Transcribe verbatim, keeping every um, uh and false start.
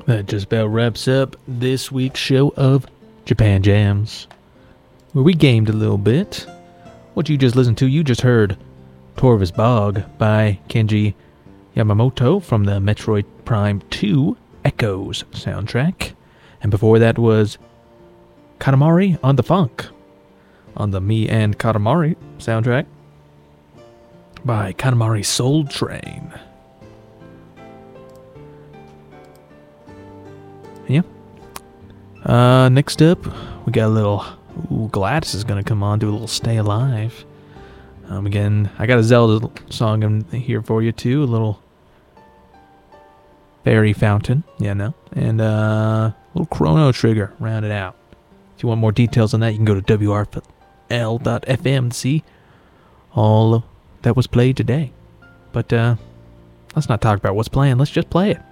That just about wraps up this week's show of Japan Jams, where we gamed a little bit. What you just listened to, you just heard Torvus Bog by Kenji Yamamoto from the Metroid Prime two Echoes soundtrack. And before that was Katamari on the Funk on the Me and Katamari soundtrack by Katamari Soul Train. Yeah. Uh, next up, we got a little... Ooh, Gladys is going to come on, do a little Stay Alive. Um, again, I got a Zelda song in here for you, too. A little Fairy Fountain. Yeah, no. And uh, a little Chrono Trigger, round it out. If you want more details on that, you can go to W R L dot F M to see all that was played today. But uh, let's not talk about what's playing. Let's just play it.